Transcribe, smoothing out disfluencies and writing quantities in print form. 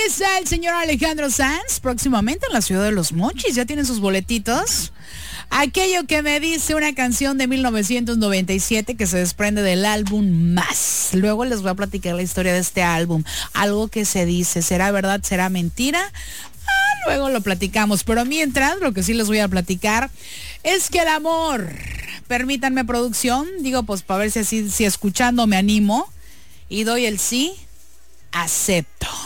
está el señor Alejandro Sanz próximamente en la ciudad de Los Mochis. ¿Ya tienen sus boletitos? Aquello que me dice una canción de 1997 que se desprende del álbum Más. Luego les voy a platicar la historia de este álbum. Algo que se dice, ¿será verdad, será mentira? Luego lo platicamos, pero mientras lo que sí les voy a platicar es que el amor, permítanme producción, digo pues para ver si así, si escuchando me animo y doy el sí, acepto.